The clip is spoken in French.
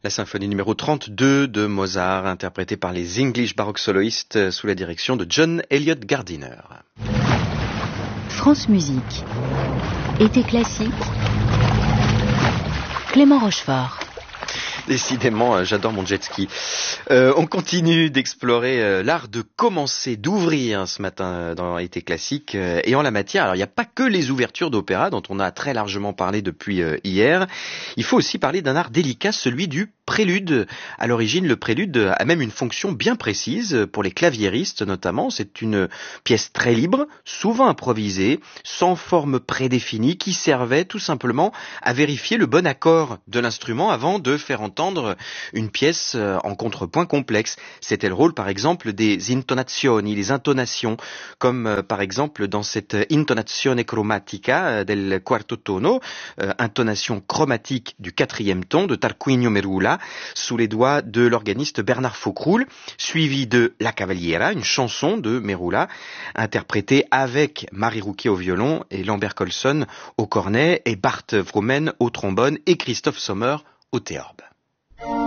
La symphonie numéro 32 de Mozart, interprétée par les English Baroque Soloists sous la direction de John Elliott Gardiner. France Musique. Été classique. Clément Rochefort. Décidément, j'adore mon jet ski. On continue d'explorer l'art de commencer, d'ouvrir ce matin dans Été classique. Et en la matière, alors il n'y a pas que les ouvertures d'opéra dont on a très largement parlé depuis hier. Il faut aussi parler d'un art délicat, celui du prélude. À l'origine, le prélude a même une fonction bien précise pour les claviéristes notamment. C'est une pièce très libre, souvent improvisée, sans forme prédéfinie, qui servait tout simplement à vérifier le bon accord de l'instrument avant de faire entendre une pièce en contrepoint complexe. C'était le rôle par exemple des intonazioni, les intonations, comme par exemple dans cette intonazione cromatica del quarto tono, intonation chromatique du quatrième ton de Tarquinio Merula, sous les doigts de l'organiste Bernard Faucroul, suivi de La Cavaliera, une chanson de Merula, interprétée avec Marie Rouquet au violon et Lambert Colson au cornet et Bart Vroomen au trombone et Christophe Sommer au théorbe.